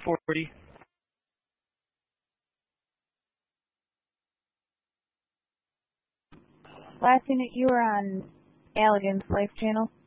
40. Last unit, you were on Allegan's Life Channel.